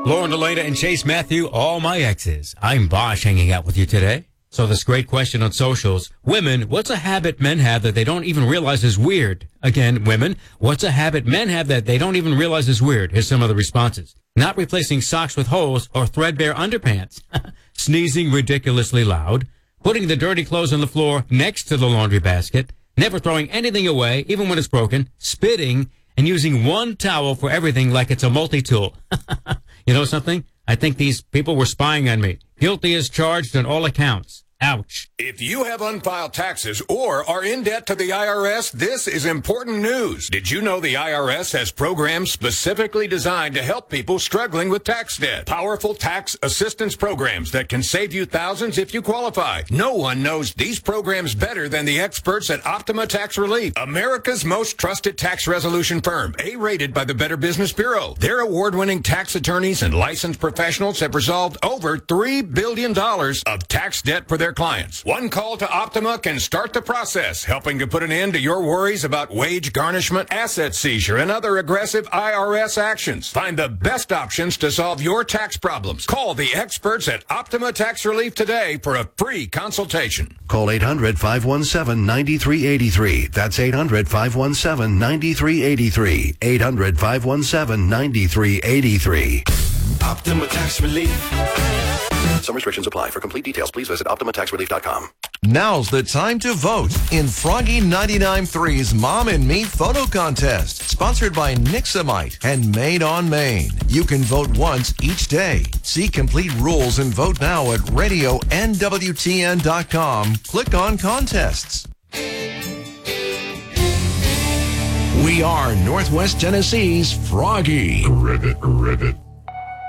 Lauren, Delana, and Chase Matthew, all my exes. I'm Bosch hanging out with you today. So this great question on socials. Women, what's a habit men have that they don't even realize is weird? Again, women, what's a habit men have that they don't even realize is weird? Here's some of the responses. Not replacing socks with holes or threadbare underpants. Sneezing ridiculously loud. Putting the dirty clothes on the floor next to the laundry basket. Never throwing anything away, even when it's broken. Spitting. And using one towel for everything like it's a multi-tool. You know something? I think these people were spying on me. Guilty as charged on all accounts. Ouch. If you have unfiled taxes or are in debt to the IRS, this is important news. Did you know the IRS has programs specifically designed to help people struggling with tax debt? Powerful tax assistance programs that can save you thousands if you qualify. No one knows these programs better than the experts at Optima Tax Relief, America's most trusted tax resolution firm, A-rated by the Better Business Bureau. Their award-winning tax attorneys and licensed professionals have resolved over $3 billion of tax debt for their clients. One call to Optima can start the process, helping to put an end to your worries about wage garnishment, asset seizure, and other aggressive IRS actions. Find the best options to solve your tax problems. Call the experts at Optima Tax Relief today for a free consultation. Call 800-517-9383. That's 800-517-9383. 800-517-9383. Optima Tax Relief. Some restrictions apply. For complete details, please visit OptimaTaxRelief.com. Now's the time to vote in Froggy 99.3's Mom and Me Photo Contest, sponsored by Nixamite and Made on Maine. You can vote once each day. See complete rules and vote now at radionwtn.com. Click on contests. We are Northwest Tennessee's Froggy. Ribbit.